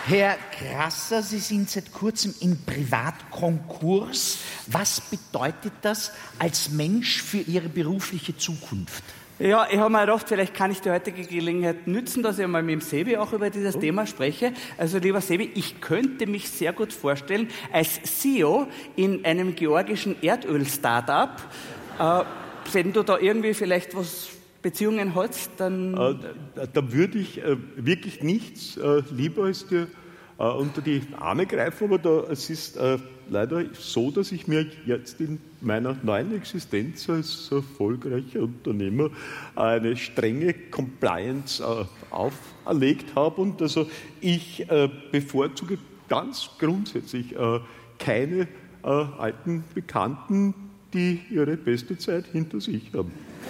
Herr Grasser, Sie sind seit kurzem im Privatkonkurs. Was bedeutet das als Mensch für Ihre berufliche Zukunft? Ja, ich habe mir gedacht, vielleicht kann ich die heutige Gelegenheit nützen, dass ich mal mit dem Sebi auch über dieses Thema spreche. Also, lieber Sebi, ich könnte mich sehr gut vorstellen, als CEO in einem georgischen Erdöl-Startup, wenn du da irgendwie vielleicht was Beziehungen hast, dann... Da würde ich wirklich nichts lieber als dir unter die Arme greifen, aber es ist leider so, dass ich mir jetzt in meiner neuen Existenz als erfolgreicher Unternehmer eine strenge Compliance auferlegt habe und also ich bevorzuge ganz grundsätzlich keine alten Bekannten, die ihre beste Zeit hinter sich haben.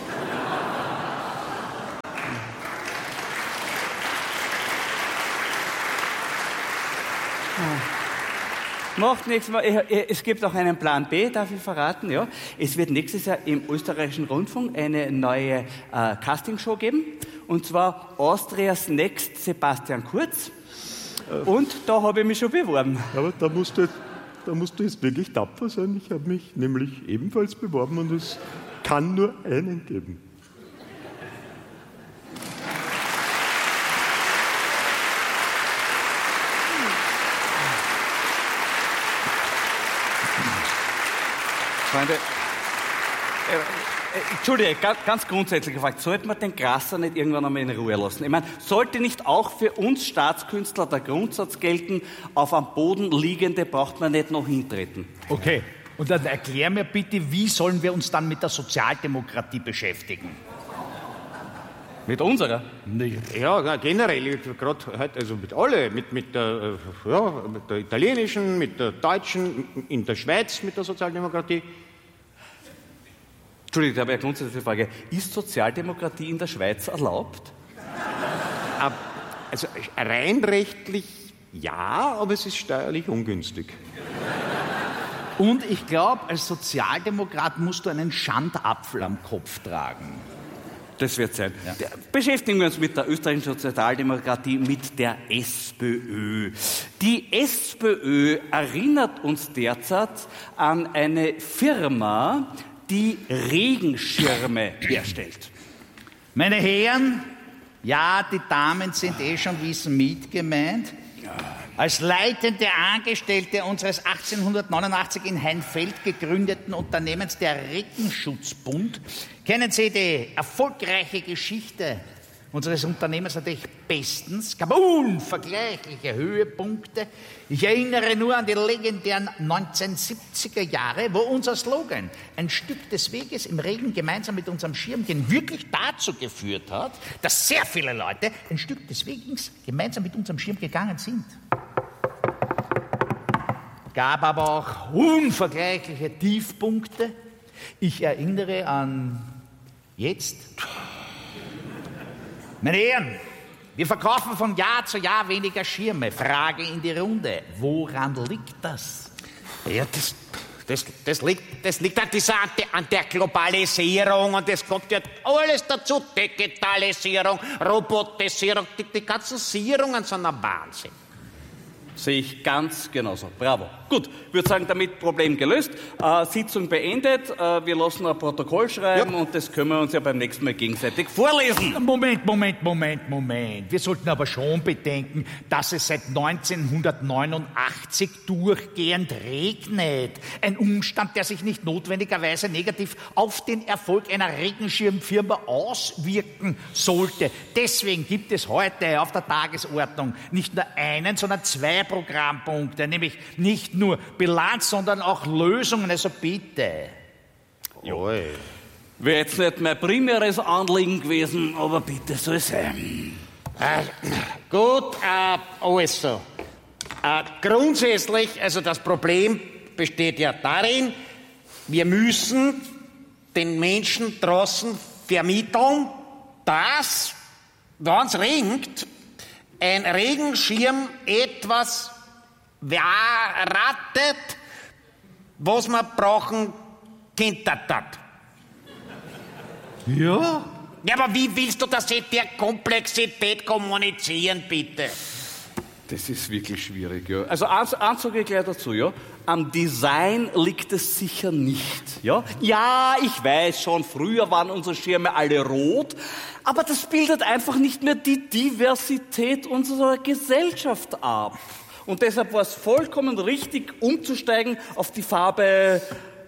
Macht nichts mehr. Es gibt auch einen Plan B, darf ich verraten. Ja. Es wird nächstes Jahr im österreichischen Rundfunk eine neue Castingshow geben. Und zwar Austrias Next Sebastian Kurz. Und da habe ich mich schon beworben. Aber da musst du jetzt wirklich tapfer sein. Ich habe mich nämlich ebenfalls beworben und es kann nur einen geben. Freunde, Entschuldige, ganz grundsätzlich gefragt, sollte man den Grasser nicht irgendwann einmal in Ruhe lassen? Ich meine, sollte nicht auch für uns Staatskünstler der Grundsatz gelten, auf am Boden liegende braucht man nicht noch hintreten? Okay, und dann erklär mir bitte, wie sollen wir uns dann mit der Sozialdemokratie beschäftigen? Mit unserer? Ja, generell, gerade heute, also mit alle, mit der italienischen, mit der deutschen, in der Schweiz mit der Sozialdemokratie. Entschuldigung, da habe ich eine grundsätzliche Frage. Ist Sozialdemokratie in der Schweiz erlaubt? Also rein rechtlich ja, aber es ist steuerlich ungünstig. Und ich glaube, als Sozialdemokrat musst du einen Schandapfel am Kopf tragen. Das wird sein. Ja. Beschäftigen wir uns mit der österreichischen Sozialdemokratie, mit der SPÖ. Die SPÖ erinnert uns derzeit an eine Firma, die Regenschirme herstellt. Meine Herren, ja, die Damen sind schon wissen mit gemeint. Als leitende Angestellte unseres 1889 in Heinfeld gegründeten Unternehmens der Rettenschutzbund kennen Sie die erfolgreiche Geschichte unseres Unternehmens natürlich bestens. Es gab unvergleichliche Höhepunkte. Ich erinnere nur an die legendären 1970er Jahre, wo unser Slogan "Ein Stück des Weges im Regen gemeinsam mit unserem Schirmchen" wirklich dazu geführt hat, dass sehr viele Leute ein Stück des Weges gemeinsam mit unserem Schirm gegangen sind. Gab aber auch unvergleichliche Tiefpunkte. Ich erinnere an jetzt. Meine Herren, wir verkaufen von Jahr zu Jahr weniger Schirme. Frage in die Runde. Woran liegt das? Ja, das liegt an der Globalisierung und es kommt ja alles dazu. Digitalisierung, Robotisierung, die ganzen Sierungen sind ein Wahnsinn. Sehe ich ganz genauso. Bravo. Gut, ich würde sagen, damit Problem gelöst. Sitzung beendet. Wir lassen ein Protokoll schreiben und das können wir uns ja beim nächsten Mal gegenseitig vorlesen. Moment. Wir sollten aber schon bedenken, dass es seit 1989 durchgehend regnet. Ein Umstand, der sich nicht notwendigerweise negativ auf den Erfolg einer Regenschirmfirma auswirken sollte. Deswegen gibt es heute auf der Tagesordnung nicht nur einen, sondern zwei Programmpunkte, nämlich nicht nur Bilanz, sondern auch Lösungen. Also bitte. Wäre jetzt nicht mein primäres Anliegen gewesen, aber bitte soll es sein. Gut, also. Grundsätzlich, also das Problem besteht ja darin, wir müssen den Menschen draußen vermitteln, dass, wenn es regnet, ein Regenschirm etwas erratet, was man brauchen könnte. Ja? Ja, aber wie willst du das in der Komplexität kommunizieren, bitte? Das ist wirklich schwierig, ja. Also eins sage ich gleich dazu, ja. Am Design liegt es sicher nicht, ja. Ja, ich weiß schon, früher waren unsere Schirme alle rot, aber das bildet einfach nicht mehr die Diversität unserer Gesellschaft ab. Und deshalb war es vollkommen richtig, umzusteigen auf die Farbe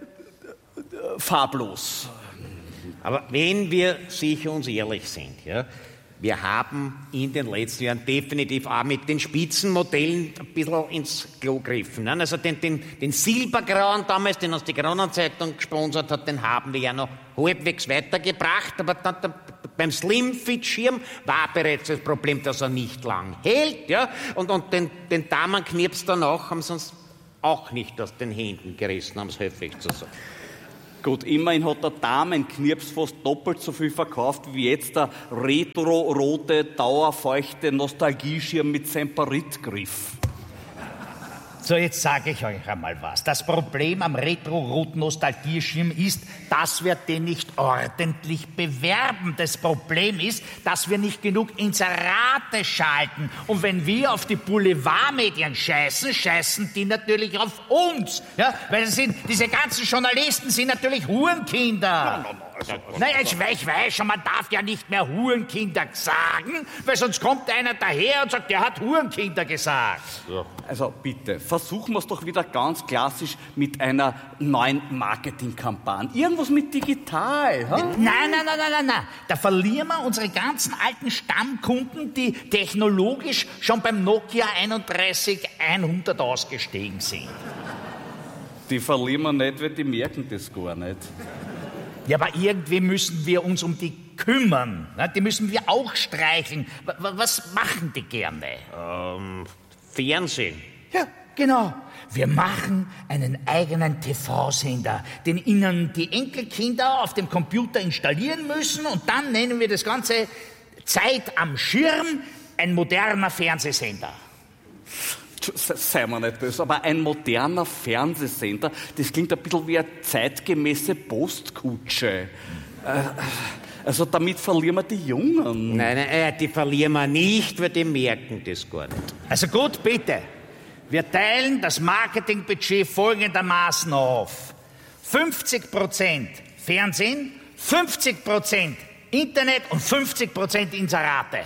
farblos. Aber wenn wir sicher uns ehrlich sind, ja, wir haben in den letzten Jahren definitiv auch mit den Spitzenmodellen ein bisschen ins Klo gegriffen. Ne? Also den Silbergrauen damals, den uns die Kronenzeitung gesponsert hat, den haben wir ja noch halbwegs weitergebracht. Aber dann beim Slimfit-Schirm war bereits das Problem, dass er nicht lang hält. Ja? Und den Damenknirps danach haben sie uns auch nicht aus den Händen gerissen, um es höflich zu sagen. Gut, immerhin hat der Damenknirps fast doppelt so viel verkauft wie jetzt der retro-rote, dauerfeuchte Nostalgieschirm mit Semperit-Griff. So, jetzt sage ich euch einmal was. Das Problem am retro-roten Nostalgieschirm ist, dass wir den nicht ordentlich bewerben. Das Problem ist, dass wir nicht genug Inserate schalten. Und wenn wir auf die Boulevardmedien scheißen die natürlich auf uns. Ja? Weil diese ganzen Journalisten sind natürlich Hurenkinder. Nein, ich weiß schon, man darf ja nicht mehr Hurenkinder sagen, weil sonst kommt einer daher und sagt, der hat Hurenkinder gesagt. Ja. Also bitte, versuchen wir es doch wieder ganz klassisch mit einer neuen Marketingkampagne. Irgendwas mit digital. Nein. Da verlieren wir unsere ganzen alten Stammkunden, die technologisch schon beim Nokia 31100 ausgestiegen sind. Die verlieren wir nicht, weil die merken das gar nicht. Ja, aber irgendwie müssen wir uns um die kümmern. Die müssen wir auch streicheln. Was machen die gerne? Fernsehen. Ja, genau. Wir machen einen eigenen TV-Sender, den Ihnen die Enkelkinder auf dem Computer installieren müssen und dann nennen wir das Ganze Zeit am Schirm, ein moderner Fernsehsender. Sei mir nicht böse, aber ein moderner Fernsehsender, das klingt ein bisschen wie eine zeitgemäße Postkutsche. Also damit verlieren wir die Jungen. Nein, die verlieren wir nicht, weil die merken das gar nicht. Also gut, bitte. Wir teilen das Marketingbudget folgendermaßen auf. 50% Fernsehen, 50% Internet und 50% Inserate.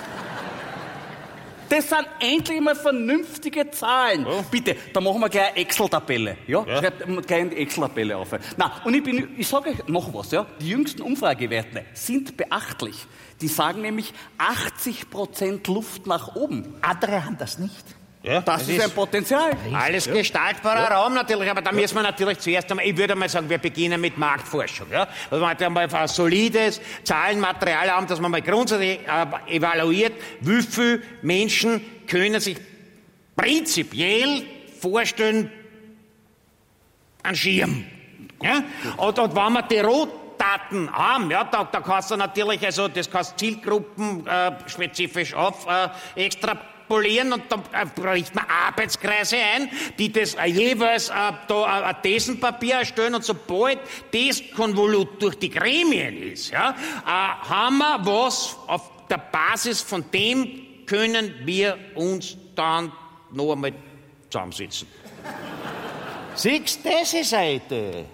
Das sind endlich mal vernünftige Zahlen. Oh. Bitte, da machen wir gleich eine Excel-Tabelle. Ja? Schreibt gleich in die Excel-Tabelle auf. Na, und ich sage euch noch was. Ja? Die jüngsten Umfragewerte sind beachtlich. Die sagen nämlich 80% Luft nach oben. Andere haben das nicht. Ja, das ist ein Potenzial. Alles gestaltbarer Raum natürlich, aber da müssen wir natürlich zuerst einmal, ich würde mal sagen, wir beginnen mit Marktforschung. Ja? Dass wir einmal ein solides Zahlenmaterial haben, dass man mal grundsätzlich evaluiert, wie viele Menschen können sich prinzipiell vorstellen, einen Schirm. Ja? Und wenn wir die Rotdaten haben, ja, da kannst du natürlich, also das kannst Zielgruppen spezifisch auf extrapolieren und dann richten wir Arbeitskreise ein, die das jeweils da ein Thesenpapier erstellen und sobald das Konvolut durch die Gremien ist, ja, haben wir was, auf der Basis von dem können wir uns dann noch einmal zusammensitzen. Siehst du diese Seite?